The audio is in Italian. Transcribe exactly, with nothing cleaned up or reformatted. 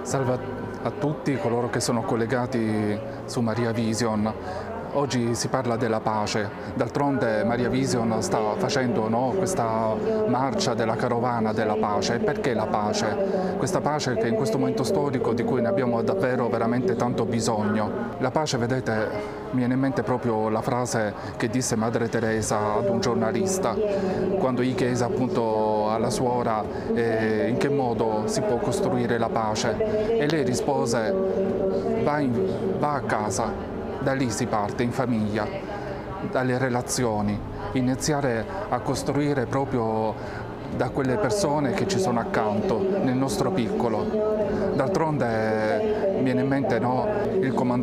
Salve a tutti coloro che sono collegati su Maria Vision. Oggi si parla della pace, d'altronde Maria Vision sta facendo no, questa marcia della carovana della pace. E perché la pace? Questa pace che in questo momento storico di cui ne abbiamo davvero veramente tanto bisogno. La pace, vedete, mi viene in mente proprio la frase che disse Madre Teresa ad un giornalista quando gli chiese appunto alla suora eh, in che modo si può costruire la pace, e lei rispose: va, in, va a casa. Da lì si parte, in famiglia, dalle relazioni, iniziare a costruire proprio da quelle persone che ci sono accanto, nel nostro piccolo. D'altronde mi viene in mente no, il comandante